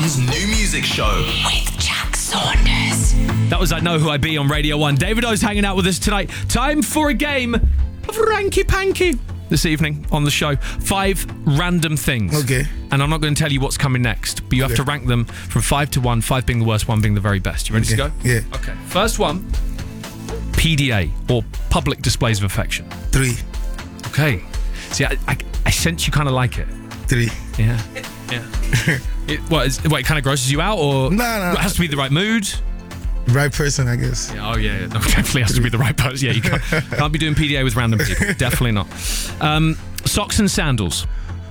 1's new music show with Jack Saunders. That was I Know Who I Be on Radio 1. David O's hanging out with us tonight. Time for a game of Ranky Panky this evening on the show. 5 random things. Okay. And I'm not going to tell you what's coming next, but you have to rank them from 5 to 1, 5 being the worst, 1 being the very best. You ready to go? Yeah. Okay. First one, PDA, or public displays of affection. 3. Okay. See, I sense you kind of like it. 3. Yeah. It kind of grosses you out, or No. it has to be the right mood? Right person, I guess. Yeah, no, definitely has to be the right person. Yeah, you can't be doing PDA with random people. Definitely not. Socks and sandals.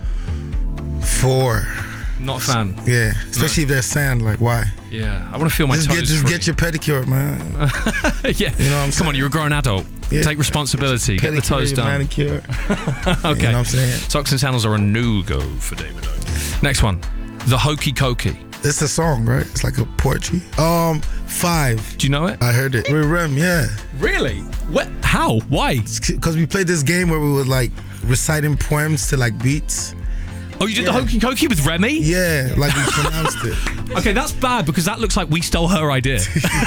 4. Not a fan. Yeah, especially if there's sand. Like, why? Yeah, I want to feel my toes. Just get your pedicure, man. Yeah. You know what I'm saying? Come on, you're a grown adult. Yeah. Take responsibility. Get the toes done. Manicure. Okay. You know what I'm saying? Socks and sandals are a no-go for David O. Next one. The Hokey Cokey. It's a song, right? It's like a poetry. 5. Do you know it? I heard it. With Rem, yeah. Really? What? How? Why? Because we played this game where we were like reciting poems to like beats. Oh, you did the Hokey Cokey with Remy? Yeah, like we pronounced it. Okay, that's bad because that looks like we stole her idea.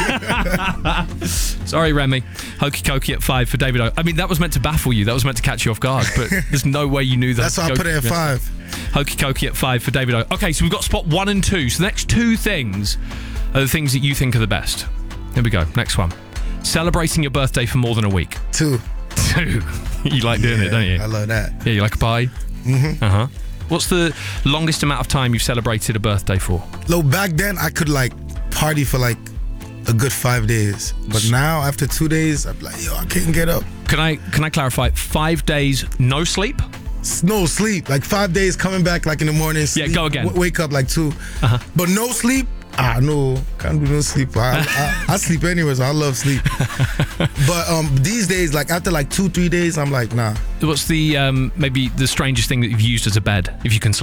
Sorry, Remy. Hokey Cokey at 5 for David O. I mean, that was meant to baffle you. That was meant to catch you off guard, but there's no way you knew that. That's why I put it at 5. Hokey Cokey at 5 for David O. Okay, so we've got spot 1 and 2. So the next 2 things are the things that you think are the best. Here we go. Next one. Celebrating your birthday for more than a week. 2. 2. You like doing it, don't you? I love that. Yeah, you like a pie? Mm-hmm. Uh-huh. What's the longest amount of time you've celebrated a birthday for? Look, back then I could like party for like a good 5 days. But now after 2 days, I'm like, I can't get up. Can I clarify? 5 days, no sleep? No sleep. Like 5 days coming back like in the morning. Sleep, Yeah, go again. Wake up like 2. Uh-huh. But no sleep? No. Can't do no sleep. I sleep anyways. I love sleep. But these days, like after like 2-3 days, I'm like, nah. What's the maybe the strangest thing that you've used as a bed, if you can sleep?